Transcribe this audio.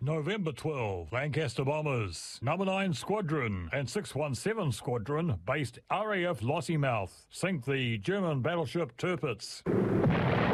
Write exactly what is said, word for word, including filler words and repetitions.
November twelfth, Lancaster Bombers, Number nine Squadron and six one seven Squadron, based R A F Lossiemouth, sink the German battleship Tirpitz.